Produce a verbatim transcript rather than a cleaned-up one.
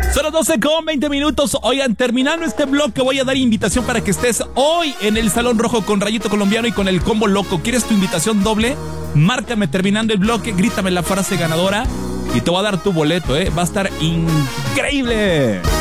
Son las doce con veinte minutos. Oigan, terminando este bloque voy a dar invitación para que estés hoy en el Salón Rojo con Rayito Colombiano y con el Combo Loco. ¿Quieres tu invitación doble? Márcame terminando el bloque, grítame la frase ganadora y te voy a dar tu boleto, ¿eh? Va a estar increíble.